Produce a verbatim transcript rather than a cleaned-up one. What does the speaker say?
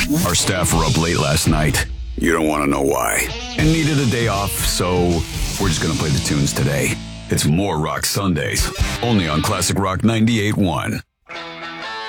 Our staff were up late last night. You don't want to know why. And needed a day off, so we're just going to play the tunes today. It's more Rock Sundays, only on Classic Rock ninety-eight point one.